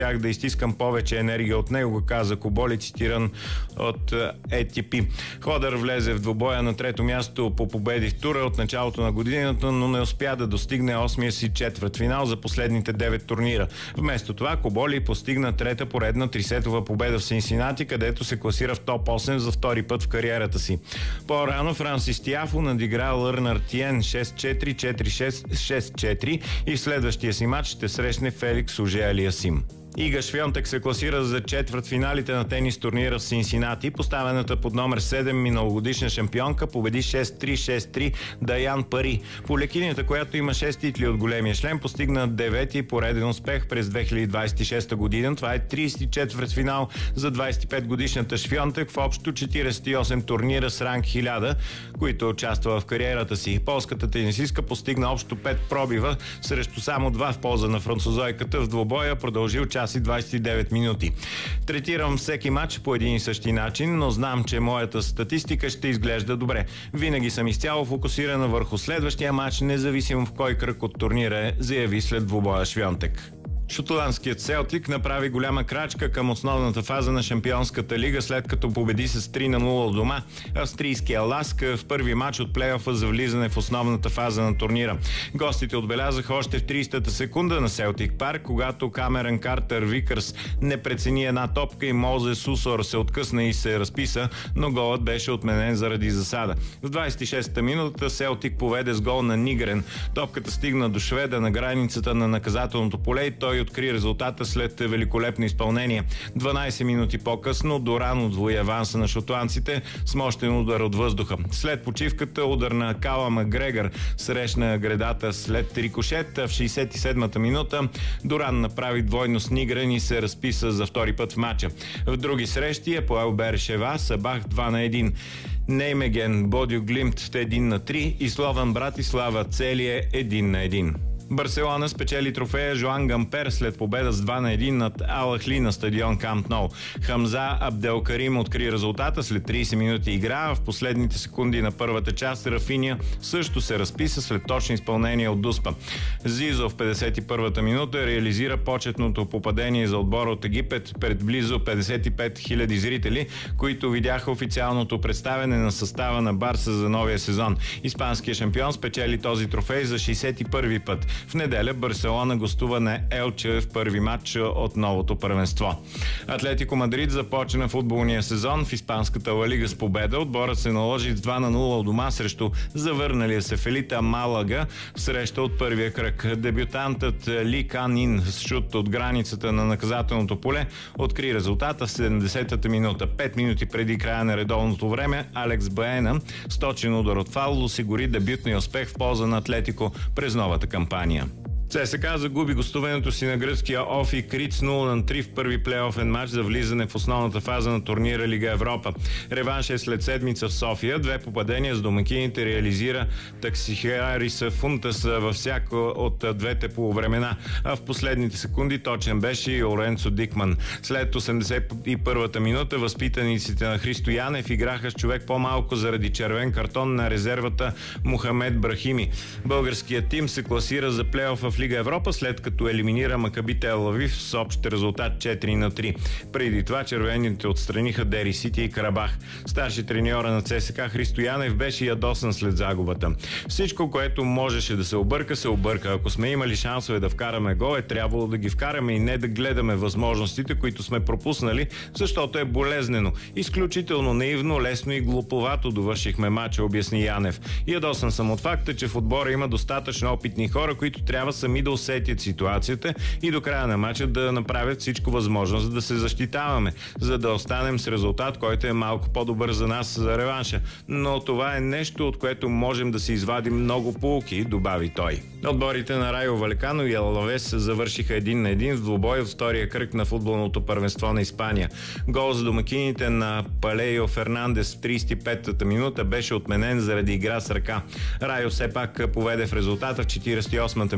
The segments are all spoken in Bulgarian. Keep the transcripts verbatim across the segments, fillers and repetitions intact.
да изтискам повече енергия от него, каза Коболи, цитиран от Ей Ти Пи. Ходър влезе в двубоя на трето място по победи в тура от началото на годината, но не успя да достигне осмия си четвъртфинал за последните девет турнира. Вместо това Коболи постигна трета поредна трисетова победа в Синсинати, където се класира в топ осем за втори път в кариерата си. По-рано Франсис Тиафо надигра Лърнар Тиен шест четири, четири шест, шест четири и в следващия си матч ще срещне Феликс Оже-Алиасим. Ига Швионтек се класира за четвъртфиналите на тенис турнира в Синсинати. Поставената под номер седем миналогодишна шампионка победи шест три, шест три Даян Пари. Полекинята, която има шест титли от големия шлем, постигна девети пореден успех през две хиляди двадесет и шеста година. Това е тридесет и четвърти финал за двадесет и пет годишната Швионтек в общо четиридесет и осем турнира с ранг хиляда, които участва в кариерата си. Полската тенисистка постигна общо пет пробива срещу само два в полза на французойката в двубоя, продължил час и двадесет и девет минути. Третирам всеки матч по един и същи начин, но знам, че моята статистика ще изглежда добре. Винаги съм изцяло фокусирана върху следващия матч, независимо в кой кръг от турнира е, заяви след двубоя Швионтек. Шотландският Селтик направи голяма крачка към основната фаза на Шампионската лига, след като победи с три на нула у дома австрийския Ласк в първи матч от плейофа за влизане в основната фаза на турнира. Гостите отбелязаха още в тридесетата секунда на Селтик парк, когато Камерън Картер Викърс не прецени една топка и Мозе Сусор се откъсна и се разписа, но голът беше отменен заради засада. В двадесет и шестата минута Селтик поведе с гол на Нигрен. Топката стигна до шведа на границата на наказателното поле и той откри резултата след великолепно изпълнение. дванадесет минути по-късно Доран удвои аванса на шотландците с мощен удар от въздуха. След почивката удар на Кала Макгрегор срещна гредата след рикошет. В шейсет и седмата минута Доран направи двойно с Нигрен и се разписа за втори път в матча. В други срещи Апоел Бершева Сабах два на един. Неймеген Бодю Глимт един на три и Слован Братислава Целие един на един. Барселона спечели трофея Жоан Гампер след победа с два на един над Ал Ахли на стадион Камп Ноу. Хамза Абделкарим откри резултата след тридесет минути игра. В последните секунди на първата част Рафиня също се разписа след точно изпълнение от Дуспа. Зизо в петдесет и първата минута реализира почетното попадение за отбора от Египет пред близо петдесет и пет хиляди зрители, които видяха официалното представяне на състава на Барса за новия сезон. Испанският шампион спечели този трофей за шейсет и първи път. В неделя Барселона гостува на Елче в първи матч от новото първенство. Атлетико Мадрид започна футболния сезон в испанската Ла Лига с победа. Отборът се наложи с два на нула у дома срещу завърналия се Фелита Малага в среща от първия кръг. Дебютантът Ли Канин с шут от границата на наказателното поле откри резултата в седемдесетата минута. Пет минути преди края на редовното време Алекс Баена с точен удар от фаул осигури дебютния успех в полза на Атлетико през новата кампания. ЦСКА загуби гостуването си на гръцкия Офи Криц нула на три в първи плейофен матч за влизане в основната фаза на турнира Лига Европа. Реванш е след седмица в София. Две попадения с домакините реализира Таксихариса Фунтас във всяко от двете полувремена, а в последните секунди точен беше и Лоренцо Дикман. След осемдесет и първата минута възпитаниците на Христо Янев играха с човек по-малко заради червен картон на резервата Мухамед Брахими. Българският тим се класира за плейофа в Лига Европа, след като елиминира Макаби Тел Авив с общ резултат четири на три. Преди това червените отстраниха Дери Сити и Карабах. Старши треньора на ЦСКА Христо Янев беше ядосан след загубата. Всичко, което можеше да се обърка, се обърка. Ако сме имали шансове да вкараме гол, е трябвало да ги вкараме и не да гледаме възможностите, които сме пропуснали, защото е болезнено. Изключително наивно, лесно и глуповато довършихме матча, обясни Янев. Ядосан съм от факта, че в отбора има достатъчно опитни хора, които трябва сами да усетят ситуацията и до края на матча да направят всичко възможно, за да се защитаваме, за да останем с резултат, който е малко по-добър за нас за реванша. Но това е нещо, от което можем да се извадим много поуки, добави той. Отборите на Райо Валекано и Алавес завършиха един на един в двубой от втория кръг на футболното първенство на Испания. Гол за домакините на Палейо Фернандес в тридесет и петата минута беше отменен заради игра с ръка. Райо все пак поведе в резултата в четиридесет и осмата минута с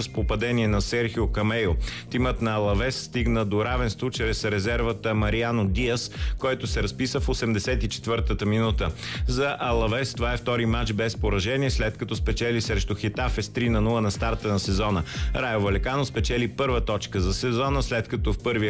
с попадение на Серхио Камейо. Тимът на Алавес стигна до равенство чрез резервата Мариано Диас, който се разписа в осемдесет и четвъртата минута. За Алавес това е втори матч без поражение, след като спечели срещу Хетафе с три на нула на старта на сезона. Райо Валекано спечели първа точка за сезона, след като в първия